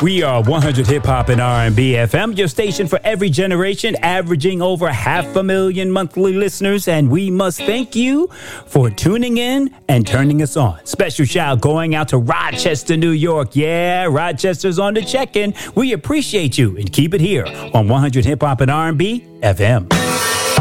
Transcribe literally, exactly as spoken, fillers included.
We are one hundred Hip Hop and R and B F M, your station for every generation, averaging over half a million monthly listeners. And we must thank you for tuning in and turning us on. Special shout going out to Rochester, New York. Yeah, Rochester's on the check-in. We appreciate you and keep it here on one hundred Hip Hop and R and B F M.